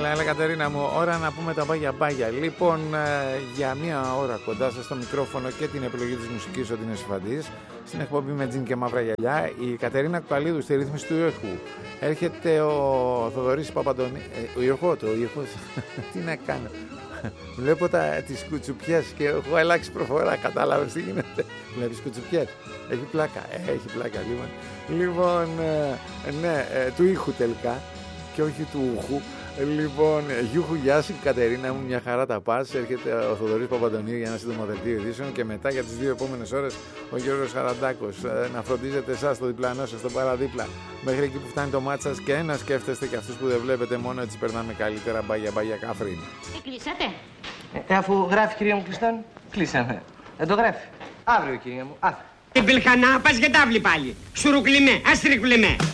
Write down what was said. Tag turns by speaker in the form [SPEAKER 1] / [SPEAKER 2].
[SPEAKER 1] Έλα Κατερίνα μου, ώρα να πούμε τα μπάγια. Λοιπόν, για μία ώρα κοντά σας στο μικρόφωνο και την επιλογή της μουσικής ο Ντίνος Ιφαντής, στην εκπομπή με τζιν και μαύρα γυαλιά, η Κατερίνα Κουκαλίδου στη ρύθμιση του ήχου. Έρχεται ο Θοδωρής Παπαντονίου, ο Ιωχώτο, τι να κάνω. Βλέπω τις κουτσουπιές και έχω αλλάξει προφορά, κατάλαβες τι γίνεται. Βλέπεις κουτσουπιές, έχει πλάκα λοιπόν, ναι, του ήχου τελικά και όχι του ούχου. Λοιπόν, Γιούχου, γεια σου Κατερίνα μου, μια χαρά τα πας. Έρχεται ο Θοδωρής Παπαντονίου για ένα συντομοδελτίο ειδήσεων και μετά για τις 2 επόμενες ώρες ο Γιώργος Χαραντάκος. Να φροντίζετε εσάς το διπλανό σας, το παραδίπλα, μέχρι εκεί που φτάνει το μάτι σας και να σκέφτεστε και αυτούς που δεν βλέπετε, μόνο έτσι περνάμε καλύτερα. Μπάγια κάφριν.
[SPEAKER 2] Κλείσατε.
[SPEAKER 3] Αφού γράφει κυρία μου κλειστόν, κλείσαμε. Δεν το γράφει. Αύριο κυρία μου, αύριο.
[SPEAKER 4] Την πελχανά πας για τάβλη πάλι. Σουρουκλιμέ, αστρικλιμέ.